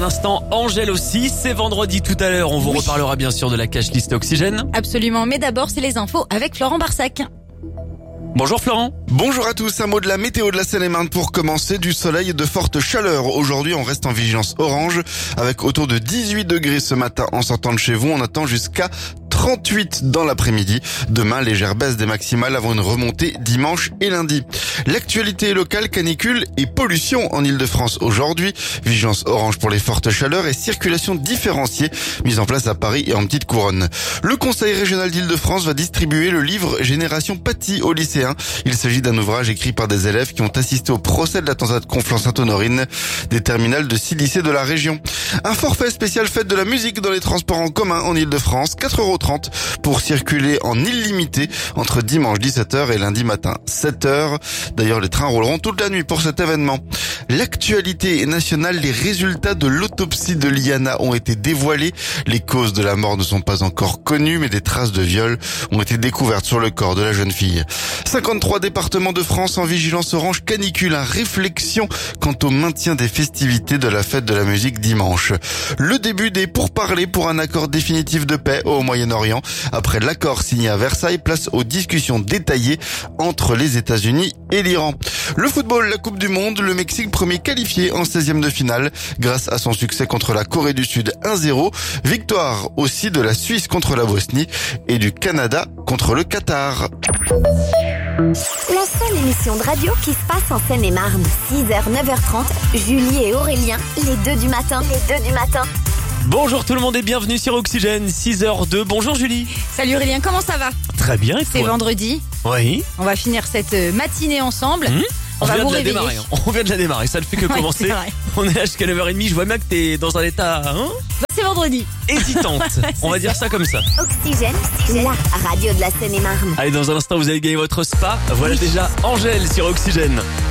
L'instant, Angèle aussi, c'est vendredi tout à l'heure. On vous reparlera bien sûr de la cash list Oxygène. Absolument, mais d'abord c'est les infos avec Florent Barsac. Bonjour Florent. Bonjour à tous, un mot de la météo de la Seine-et-Marne pour commencer. Du soleil et de fortes chaleurs. Aujourd'hui, on reste en vigilance orange avec autour de 18 degrés ce matin en sortant de chez vous. On attend jusqu'à 38 dans l'après-midi. Demain, légère baisse des maximales avant une remontée dimanche et lundi. L'actualité locale, canicule et pollution en Ile-de-France aujourd'hui. Vigilance orange pour les fortes chaleurs et circulation différenciée mise en place à Paris et en petite couronne. Le Conseil régional d'Ile-de-France va distribuer le livre Génération Paty aux lycéens. Il s'agit d'un ouvrage écrit par des élèves qui ont assisté au procès de l'attentat de Conflans-Sainte-Honorine des terminales de 6 lycées de la région. Un forfait spécial fête de la musique dans les transports en commun en Ile-de-France, 4,30 € pour circuler en illimité entre dimanche 17h et lundi matin 7h. D'ailleurs, les trains rouleront toute la nuit pour cet événement. L'actualité nationale, les résultats de l'autopsie de Liana ont été dévoilés. Les causes de la mort ne sont pas encore connues, mais des traces de viol ont été découvertes sur le corps de la jeune fille. 53 départements de France en vigilance orange canicule. Réflexion quant au maintien des festivités de la fête de la musique dimanche. Le début des pourparlers pour un accord définitif de paix au Moyen-Orient. Après l'accord signé à Versailles, place aux discussions détaillées entre les États-Unis et l'Iran. Le football, la Coupe du Monde, le Mexique premier qualifié en 16e de finale grâce à son succès contre la Corée du Sud 1-0. Victoire aussi de la Suisse contre la Bosnie et du Canada contre le Qatar. La seule émission de radio qui se passe en Seine-et-Marne. 6h, 9h30, Julie et Aurélien, les deux du matin. Bonjour tout le monde et bienvenue sur Oxygène, 6h02. Bonjour Julie. Salut Aurélien, comment ça va? Très bien. Et C'est toi? vendredi, Oui. on va finir cette matinée ensemble. On va vient vous de la réveiller. démarrer. On vient de la démarrer, ça ne fait que Ouais, commencer. c'est vrai. On est là jusqu'à 9h30. Je vois bien que t'es dans un état C'est vendredi. hésitante. On va dire ça comme ça. Oxygène, la radio de la Seine-et-Marne. Allez, dans un instant, vous allez gagner votre spa. Voilà déjà Angèle sur Oxygène.